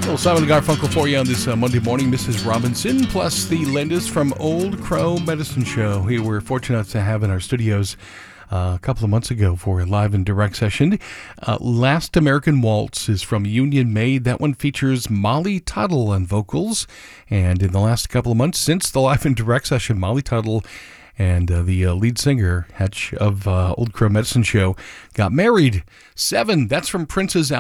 Well, Simon and Garfunkel for you on this Monday morning. Mrs. Robinson, plus the Lindis from Old Crow Medicine Show. We were fortunate to have in our studios a couple of months ago for a live and direct session. Last American Waltz is from Union Made. That one features Molly Tuttle on vocals. And in the last couple of months, since the live and direct session, Molly Tuttle and the lead singer, Hatch of Old Crow Medicine Show, got married. 7, that's from Prince's album.